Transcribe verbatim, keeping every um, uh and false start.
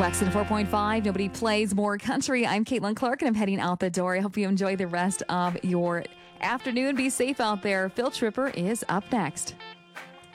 Wexon four point five. Nobody plays more country. I'm Caitlin Clark, and I'm heading out the door. I hope you enjoy the rest of your afternoon. Be safe out there. Phil Tripper is up next.